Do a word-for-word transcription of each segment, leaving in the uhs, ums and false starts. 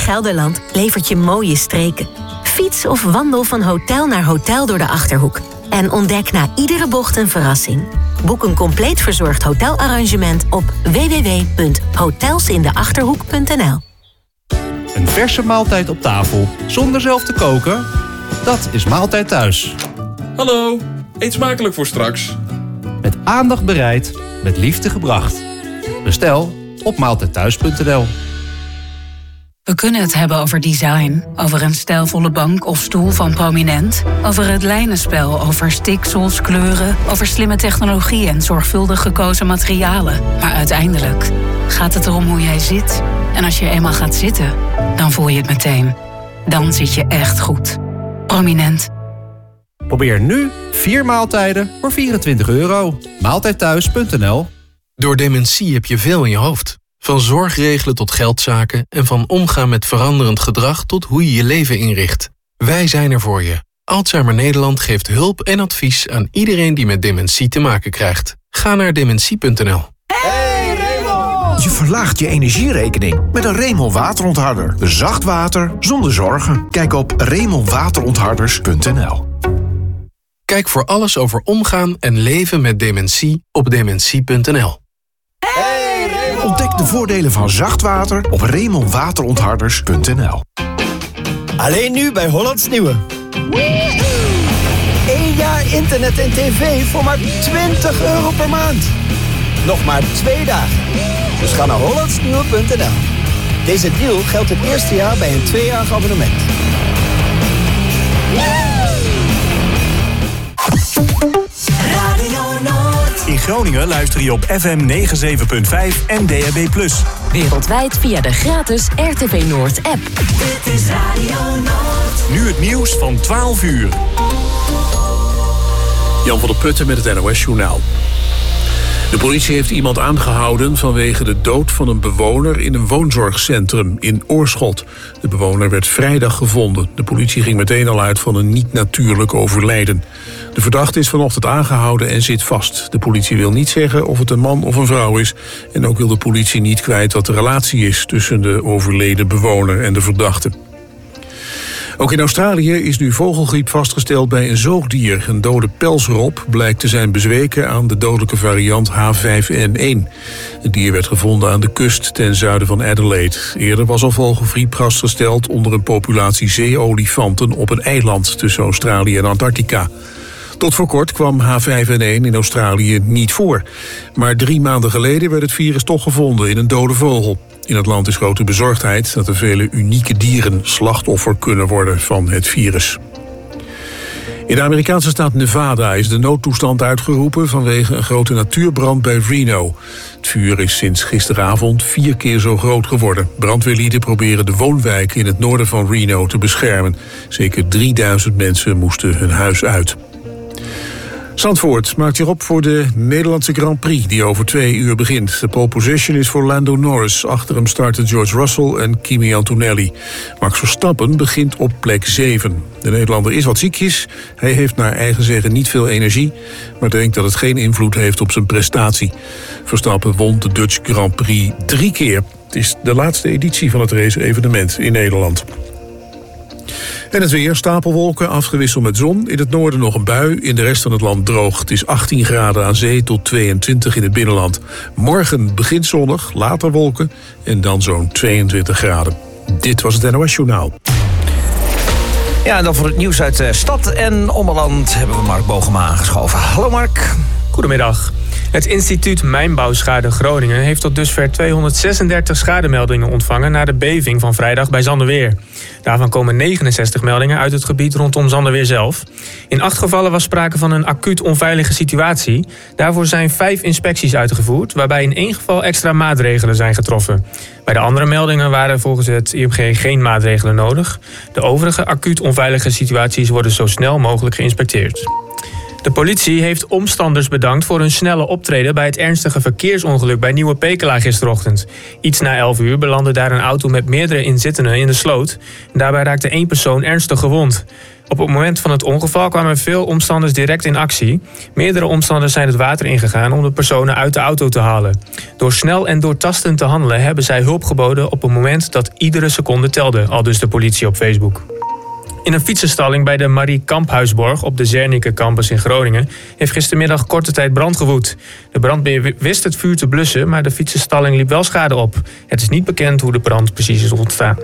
Gelderland levert je mooie streken. Fiets of wandel van hotel naar hotel door de Achterhoek. En ontdek na iedere bocht een verrassing. Boek een compleet verzorgd hotelarrangement op w w w punt hotels in de achterhoek punt n l. Een verse maaltijd op tafel, zonder zelf te koken? Dat is Maaltijd Thuis. Hallo, eet smakelijk voor straks. Met aandacht bereid, met liefde gebracht. Bestel op maaltijdthuis punt n l. We kunnen het hebben over design, over een stijlvolle bank of stoel van Prominent, over het lijnenspel, over stiksels, kleuren, over slimme technologie en zorgvuldig gekozen materialen. Maar uiteindelijk gaat het erom hoe jij zit. En als je eenmaal gaat zitten, dan voel je het meteen. Dan zit je echt goed. Prominent. Probeer nu vier maaltijden voor vierentwintig euro. maaltijdthuis punt n l. Door dementie heb je veel in je hoofd. Van zorgregelen tot geldzaken en van omgaan met veranderend gedrag tot hoe je je leven inricht. Wij zijn er voor je. Alzheimer Nederland geeft hulp en advies aan iedereen die met dementie te maken krijgt. Ga naar dementie punt n l. Hey Raymond! Je verlaagt je energierekening met een Raymond waterontharder. Zacht water zonder zorgen. Kijk op raymond waterontharders punt n l. Kijk voor alles over omgaan en leven met dementie op dementie punt n l. Ontdek de voordelen van zacht water op raymond waterontharders punt n l. Alleen nu bij Hollands Nieuwe. Eén jaar internet en tv voor maar twintig euro per maand. Nog maar twee dagen. Dus ga naar hollands nieuwe punt n l. Deze deal geldt het eerste jaar bij een tweejarig abonnement. In Groningen luister je op F M negenenzeventig punt vijf en D A B plus. Wereldwijd via de gratis R T V Noord app. Dit is Radio Noord. Nu het nieuws van twaalf uur. Jan van der Putten met het N O S-journaal. De politie heeft iemand aangehouden vanwege de dood van een bewoner in een woonzorgcentrum in Oorschot. De bewoner werd vrijdag gevonden. De politie ging meteen al uit van een niet-natuurlijk overlijden. De verdachte is vanochtend aangehouden en zit vast. De politie wil niet zeggen of het een man of een vrouw is. En ook wil de politie niet kwijt wat de relatie is tussen de overleden bewoner en de verdachte. Ook in Australië is nu vogelgriep vastgesteld bij een zoogdier. Een dode pelsrop blijkt te zijn bezweken aan de dodelijke variant H vijf N één. Het dier werd gevonden aan de kust ten zuiden van Adelaide. Eerder was al vogelgriep vastgesteld onder een populatie zeeolifanten op een eiland tussen Australië en Antarctica. Tot voor kort kwam H vijf N één in Australië niet voor. Maar drie maanden geleden werd het virus toch gevonden in een dode vogel. In het land is grote bezorgdheid dat er vele unieke dieren slachtoffer kunnen worden van het virus. In de Amerikaanse staat Nevada is de noodtoestand uitgeroepen vanwege een grote natuurbrand bij Reno. Het vuur is sinds gisteravond vier keer zo groot geworden. Brandweerlieden proberen de woonwijken in het noorden van Reno te beschermen. Zeker drieduizend mensen moesten hun huis uit. Zandvoort maakt zich op voor de Nederlandse Grand Prix die over twee uur begint. De pole position is voor Lando Norris. Achter hem starten George Russell en Kimi Antonelli. Max Verstappen begint op plek zeven. De Nederlander is wat ziekjes. Hij heeft naar eigen zeggen niet veel energie, maar denkt dat het geen invloed heeft op zijn prestatie. Verstappen won de Dutch Grand Prix drie keer. Het is de laatste editie van het race-evenement in Nederland. En het weer, stapelwolken, afgewisseld met zon. In het noorden nog een bui, in de rest van het land droog. Het is achttien graden aan zee tot tweeëntwintig in het binnenland. Morgen begint zonnig, later wolken en dan zo'n tweeëntwintig graden. Dit was het N O S-journaal. Ja, en dan voor het nieuws uit uh, stad en ommeland hebben we Mark Bogema aangeschoven. Hallo Mark. Goedemiddag. Het instituut Mijnbouwschade Groningen heeft tot dusver tweehonderdzesendertig schademeldingen ontvangen na de beving van vrijdag bij Zanderweer. Daarvan komen negenenzestig meldingen uit het gebied rondom Zanderweer zelf. In acht gevallen was sprake van een acuut onveilige situatie. Daarvoor zijn vijf inspecties uitgevoerd, waarbij in één geval extra maatregelen zijn getroffen. Bij de andere meldingen waren volgens het I M G geen maatregelen nodig. De overige acuut onveilige situaties worden zo snel mogelijk geïnspecteerd. De politie heeft omstanders bedankt voor hun snelle optreden bij het ernstige verkeersongeluk bij Nieuwe Pekela gisterochtend. Iets na elf uur belandde daar een auto met meerdere inzittenden in de sloot. Daarbij raakte één persoon ernstig gewond. Op het moment van het ongeval kwamen veel omstanders direct in actie. Meerdere omstanders zijn het water ingegaan om de personen uit de auto te halen. Door snel en doortastend te handelen hebben zij hulp geboden op het moment dat iedere seconde telde, aldus de politie op Facebook. In een fietsenstalling bij de Marie Kamphuisborg op de Zernike campus in Groningen heeft gistermiddag korte tijd brand gewoed. De brandweer wist het vuur te blussen, maar de fietsenstalling liep wel schade op. Het is niet bekend hoe de brand precies is ontstaan.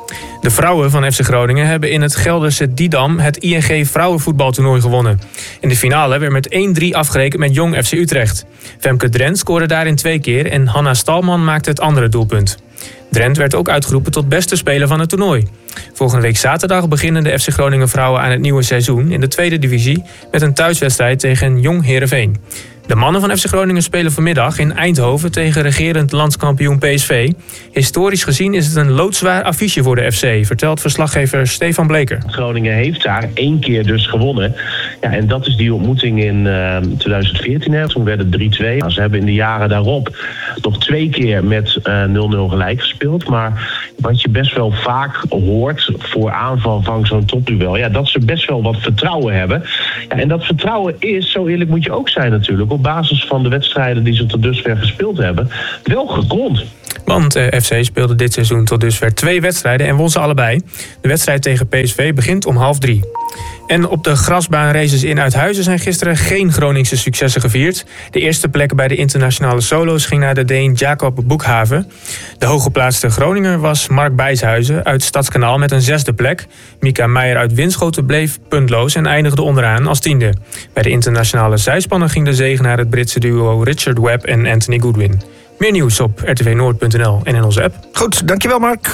De vrouwen van F C Groningen hebben in het Gelderse Didam het I N G vrouwenvoetbaltoernooi gewonnen. In de finale werd met één drie afgerekend met Jong F C Utrecht. Femke Drent scoorde daarin twee keer en Hanna Stalman maakte het andere doelpunt. Drent werd ook uitgeroepen tot beste speler van het toernooi. Volgende week zaterdag beginnen de F C Groningen vrouwen aan het nieuwe seizoen in de tweede divisie met een thuiswedstrijd tegen Jong Heerenveen. De mannen van F C Groningen spelen vanmiddag in Eindhoven tegen regerend landskampioen P S V. Historisch gezien is het een loodzwaar affiche voor de F C, vertelt verslaggever Stefan Bleker. Groningen heeft daar één keer dus gewonnen. Ja, en dat is die ontmoeting in uh, twintig veertien. Hè. Toen werd het drie twee. Ze hebben in de jaren daarop nog twee keer met uh, nul nul gelijk gespeeld. Maar wat je best wel vaak hoort voor aanval van zo'n topduel, ja, dat ze best wel wat vertrouwen hebben. Ja, en dat vertrouwen is, zo eerlijk moet je ook zijn natuurlijk, op basis van de wedstrijden die ze tot dusver gespeeld hebben, wel gegrond. Want eh, F C speelde dit seizoen tot dusver twee wedstrijden en won ze allebei. De wedstrijd tegen P S V begint om half drie. En op de grasbaanraces in Uithuizen zijn gisteren geen Groningse successen gevierd. De eerste plek bij de internationale solo's ging naar de Deen Jacob Boekhaven. De hooggeplaatste Groninger was Mark Bijshuizen uit Stadskanaal met een zesde plek. Mika Meijer uit Winschoten bleef puntloos en eindigde onderaan als tiende. Bij de internationale zijspannen ging de zege naar het Britse duo Richard Webb en Anthony Goodwin. Meer nieuws op r t v noord punt n l en in onze app. Goed, dankjewel Mark.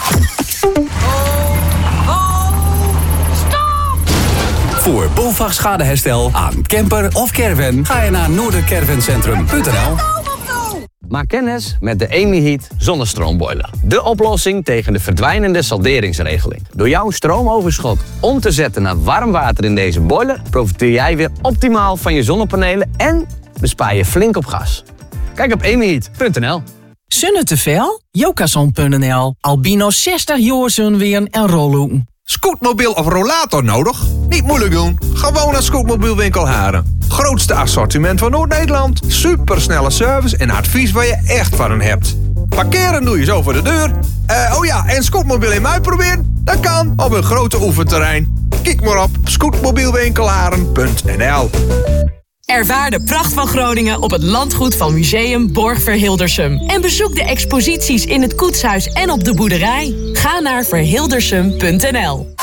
Voor BOVAG schadeherstel aan camper of caravan ga je naar noordercaravancentrum punt n l. Maak kennis met de Emi-Heat zonnestroombroiler. De oplossing tegen de verdwijnende salderingsregeling. Door jouw stroomoverschot om te zetten naar warm water in deze boiler profiteer jij weer optimaal van je zonnepanelen en bespaar je flink op gas. Kijk op emiheat punt n l. Zonne te veel? Jokazon punt n l. Albino zestig jaar zonweer en rolloen. Scootmobiel of rollator nodig? Niet moeilijk doen. Gewoon naar Scootmobielwinkel Haren. Grootste assortiment van Noord-Nederland. Supersnelle service en advies waar je echt van hen hebt. Parkeren doe je zo voor de deur. Uh, oh ja, en Scootmobiel in mij proberen? Dat kan op een grote oefenterrein. Kijk maar op scootmobielwinkelharen punt n l. Ervaar de pracht van Groningen op het landgoed van Museum Borg-Verhildersum. En bezoek de exposities in het koetshuis en op de boerderij. Ga naar verhildersum punt n l.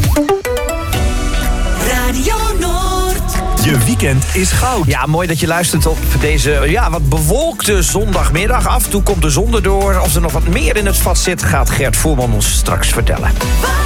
Radio Noord. Je weekend is goud. Ja, mooi dat je luistert op deze ja, wat bewolkte zondagmiddag. Af en toe komt de zon erdoor. Of er nog wat meer in het vat zit, gaat Gert Voerman ons straks vertellen.